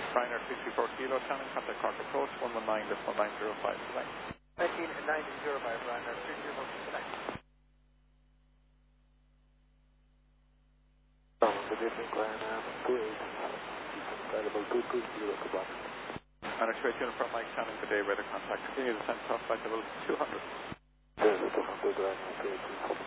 Ryanair 334 Kilo, Shannon, contact Cork Approach, 119.1905, select. 1990 by Ryanair 334 select. Good evening, Ryanair 28, available 220 to Boston. Ryanair 28 Uniform Mike Shannon, good day, weather contact. Continue to send cross flight level 200. There's a 200 Ryanair 28.